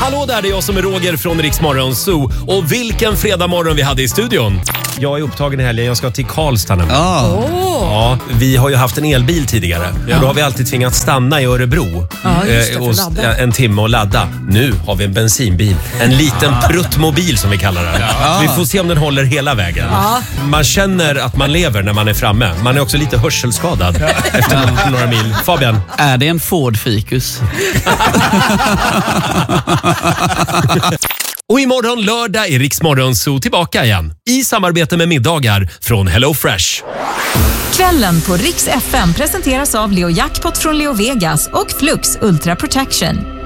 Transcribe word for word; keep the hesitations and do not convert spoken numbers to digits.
Hallå där, det är jag som är Roger från Rix Morgon Zoo. Och vilken fredag morgon vi hade i studion. Jag är upptagen i helgen, jag ska till Karlstad nu. Ah. Oh. Ja, vi har ju haft en elbil tidigare. Ja. Och då har vi alltid tvingats stanna i Örebro ja, just det, eh, och en timme och ladda. Nu har vi en bensinbil. En liten pruttmobil som vi kallar den. Ja. Vi får se om den håller hela vägen. Ja. Man känner att man lever när man är framme. Man är också lite hörselskadad efter några mil. Fabian? Är det en Ford Ficus? Och imorgon lördag är Rix Morgon Zoo tillbaka igen. I samarbete med middagar från Hello Fresh. Kvällen på Rix F M presenteras av Leo Jackpot från Leo Vegas och Flux Ultra Protection.